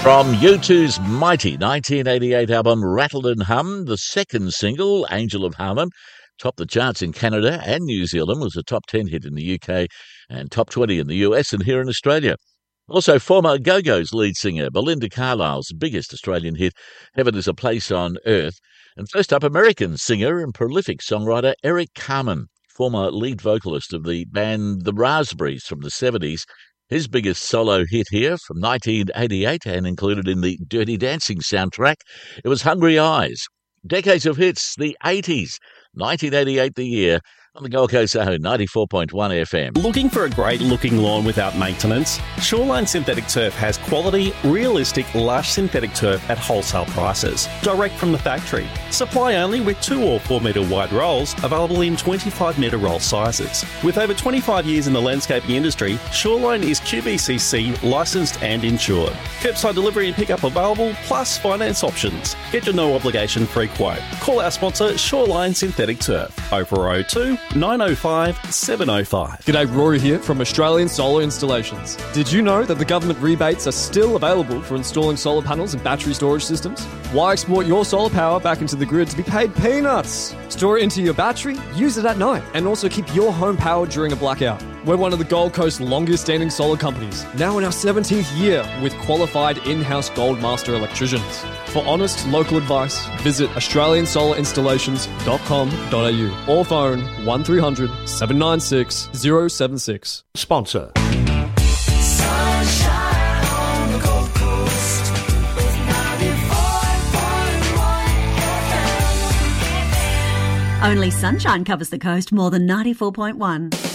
From U2's mighty 1988 album Rattled and Hum, the second single, Angel of Harlem, topped the charts in Canada and New Zealand, was a top 10 hit in the UK and top 20 in the US and here in Australia. Also, former Go-Go's lead singer Belinda Carlisle's biggest Australian hit, Heaven is a Place on Earth. And first up, American singer and prolific songwriter Eric Carmen, former lead vocalist of the band The Raspberries from the 70s. His biggest solo hit here from 1988 and included in the Dirty Dancing soundtrack, it was Hungry Eyes. Decades of hits, the 80s, 1988 the year, on the Gold Coast Zone, 94.1 FM. Looking for a great-looking lawn without maintenance? Shoreline Synthetic Turf has quality, realistic, lush synthetic turf at wholesale prices, direct from the factory. Supply only with 2 or 4 metre wide rolls, available in 25 metre roll sizes. With over 25 years in the landscaping industry, Shoreline is QBCC licensed and insured. Curbside delivery and pickup available, plus finance options. Get your no-obligation free quote. Call our sponsor, Shoreline Synthetic Turf, 0402 905 705. G'day, Rory here from Australian Solar Installations. Did you know that the government rebates are still available for installing solar panels and battery storage systems? Why export your solar power back into the grid to be paid peanuts? Store it into your battery, use it at night, and also keep your home powered during a blackout. We're one of the Gold Coast's longest standing solar companies, now in our 17th year with qualified in-house Gold Master electricians. For honest local advice, visit australiansolarinstallations.com.au or phone 1300 796 076. Sponsor. Sunshine on the Gold Coast with 94.1 FM. Only sunshine covers the coast more than 94.1.